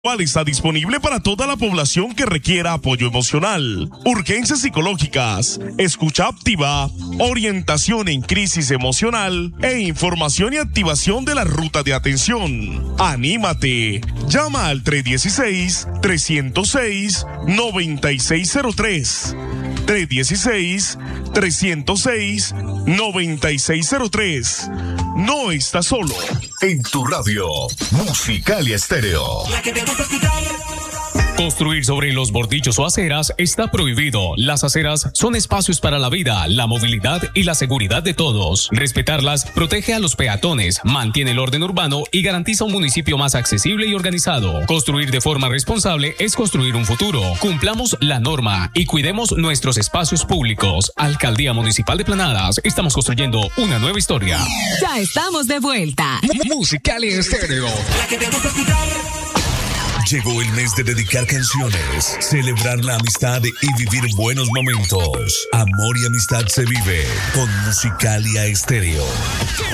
cual está disponible para toda la población que requiera apoyo emocional, urgencias psicológicas, escucha activa, orientación en crisis emocional e información y activación de la ruta de atención. ¡Anímate! Llama al 316-306-9603. 316-306-9603. No estás solo. En tu radio, Musicalia Estéreo. La que te gusta escuchar. Construir sobre los bordillos o aceras está prohibido. Las aceras son espacios para la vida, la movilidad y la seguridad de todos. Respetarlas protege a los peatones, mantiene el orden urbano y garantiza un municipio más accesible y organizado. Construir de forma responsable es construir un futuro. Cumplamos la norma y cuidemos nuestros espacios públicos. Alcaldía Municipal de Planadas, estamos construyendo una nueva historia. Ya estamos de vuelta. Musicalia Estéreo. La que te gusta escuchar. Llegó el mes de dedicar canciones, celebrar la amistad y vivir buenos momentos. Amor y amistad se vive con Musicalia Estéreo.